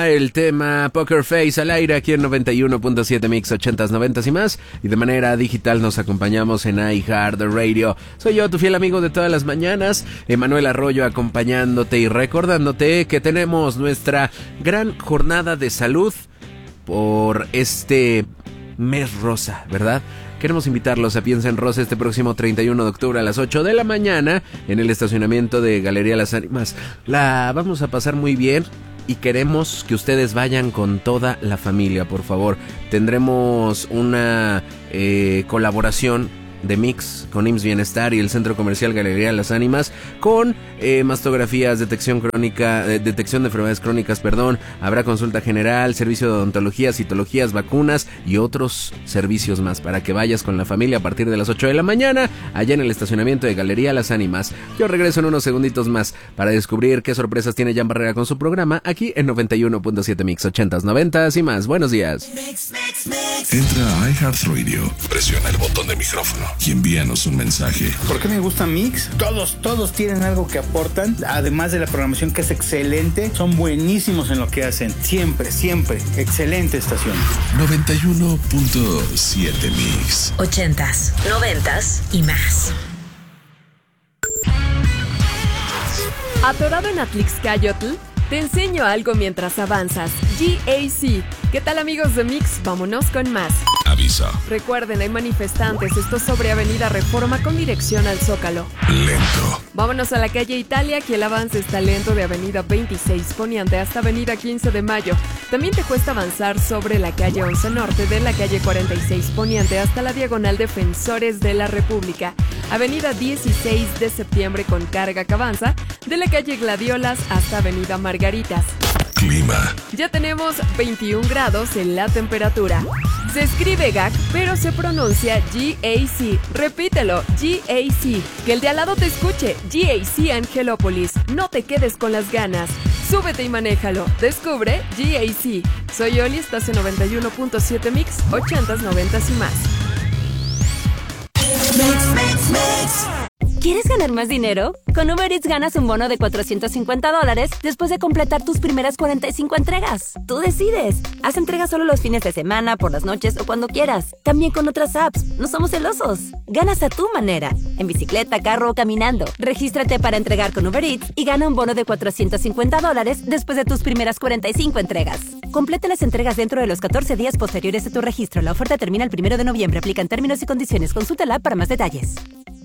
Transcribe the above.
Suena el tema Poker Face al aire aquí en 91.7 Mix 80s, 90s y más. Y de manera digital nos acompañamos en iHeartRadio. Soy yo, tu fiel amigo de todas las mañanas, Emanuel Arroyo, acompañándote y recordándote que tenemos nuestra gran jornada de salud por este mes rosa, ¿verdad? Queremos invitarlos a Piensa en Rosa este próximo 31 de octubre a las 8 de la mañana en el estacionamiento de Galería Las Ánimas. La vamos a pasar muy bien y queremos que ustedes vayan con toda la familia, por favor. Tendremos una colaboración de Mix con IMSS Bienestar y el Centro Comercial Galería Las Ánimas con mastografías, detección de enfermedades crónicas, habrá consulta general, servicio de odontología, citologías, vacunas y otros servicios más para que vayas con la familia a partir de las 8 de la mañana allá en el estacionamiento de Galería Las Ánimas. Yo regreso en unos segunditos más para descubrir qué sorpresas tiene Jan Barrera con su programa aquí en 91.7 Mix 80s, 90s y más. Buenos días. Entra a iHeartRadio, presiona el botón de micrófono y envíanos un mensaje. ¿Por qué me gusta Mix? Todos tienen algo que aportan, además de la programación que es excelente, son buenísimos en lo que hacen, siempre, excelente estación. 91.7 Mix 80s, 90s y más. ¿Atorado en Atlixcayotl? Te enseño algo mientras avanzas. GAC. ¿Qué tal, amigos de Mix? Vámonos con más. Avisa. Recuerden, hay manifestantes. Esto sobre Avenida Reforma con dirección al Zócalo. Lento. Vámonos a la calle Italia, que el avance está lento de Avenida 26 Poniente hasta Avenida 15 de Mayo. También te cuesta avanzar sobre la calle 11 Norte de la calle 46 Poniente hasta la diagonal Defensores de la República. Avenida 16 de Septiembre con carga que avanza de la calle Gladiolas hasta Avenida Margaritas. Clima. Ya tenemos 21 grados en la temperatura. Se escribe GAC, pero se pronuncia GAC. Repítelo, GAC. Que el de al lado te escuche. GAC Angelópolis. No te quedes con las ganas. Súbete y manéjalo. Descubre GAC. Soy Oli, estás en 91.7 Mix, 80s, 90s y más. ¿Quieres ganar más dinero? Con Uber Eats ganas un bono de $450 después de completar tus primeras 45 entregas. Tú decides. Haz entregas solo los fines de semana, por las noches o cuando quieras. También con otras apps. No somos celosos. Ganas a tu manera. En bicicleta, carro o caminando. Regístrate para entregar con Uber Eats y gana un bono de $450 después de tus primeras 45 entregas. Completa las entregas dentro de los 14 días posteriores a tu registro. La oferta termina el 1 de noviembre. Aplican términos y condiciones. Consulta la app para más detalles.